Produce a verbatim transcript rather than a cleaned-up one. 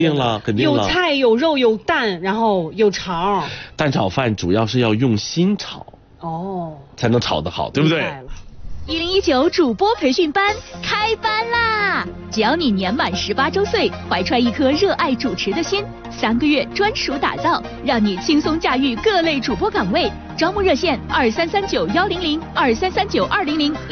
定了，肯定了。 有菜有肉有蛋，然后有肠。 蛋炒饭主要是要用心炒， 哦， 才能炒得好，对不对？ 一零一九主播培训班开班啦！只要你年满十八周岁，怀揣一颗热爱主持的心，三个月专属打造，让你轻松驾驭各类主播岗位。招募热线：二三三九幺零零二三三九二零零。